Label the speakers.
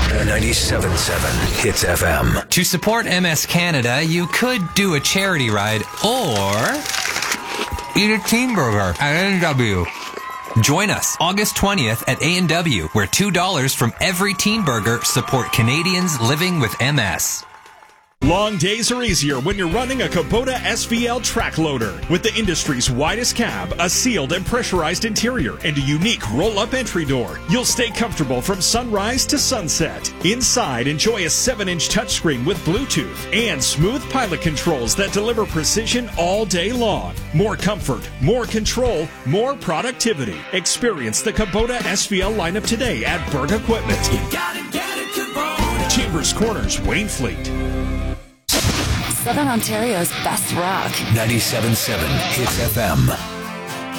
Speaker 1: 97.7 Hits FM.
Speaker 2: To support MS Canada, you could do a charity ride or eat a teen burger at A&W. Join us August 20th at A&W, where $2 from every teen burger support Canadians living with MS.
Speaker 3: Long days are easier when you're running a Kubota SVL track loader. With the industry's widest cab, a sealed and pressurized interior, and a unique roll-up entry door, you'll stay comfortable from sunrise to sunset. Inside, enjoy a 7-inch touchscreen with Bluetooth and smooth pilot controls that deliver precision all day long. More comfort, more control, more productivity. Experience the Kubota SVL lineup today at Berg Equipment.
Speaker 4: You gotta get it, Kubota.
Speaker 3: Chambers Corners, Waynfleet.
Speaker 5: Southern Ontario's best rock.
Speaker 1: 97.7 Hits FM.